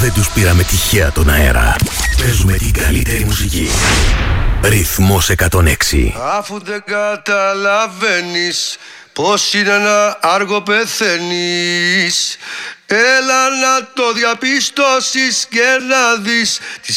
Δεν τους πήραμε τυχαία τον αέρα. Παίζουμε την καλύτερη μουσική. Ρυθμός 106. Αφού δεν καταλαβαίνεις πως είναι να άργο πεθαίνεις, έλα να το διαπιστώσεις και να δεις τι